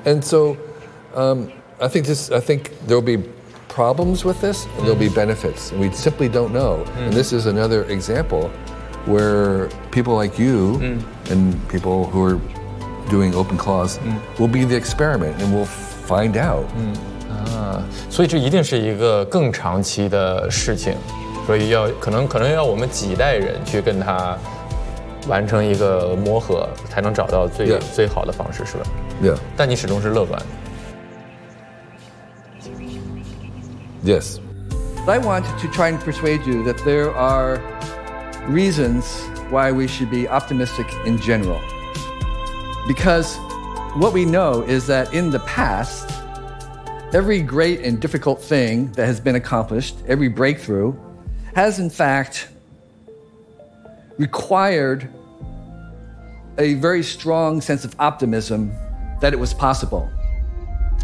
And so I think there'll be problems with this and there'll be benefits, and we simply don't know. And this is another example where people like you and people who are doing OpenClaws will be the experiment, and we'll find out. 所以这一定是一个更长期的事情，所以可能要我们几代人去跟它完成一个磨合，才能找到最好的方式，是吧？ Yeah. 但你始终是乐观。 Yes. I want to try and persuade you that there are reasons why we should be optimistic in general. Because what we know is that in the past, every great and difficult thing that has been accomplished, every breakthrough, has in fact required a very strong sense of optimism that it was possible.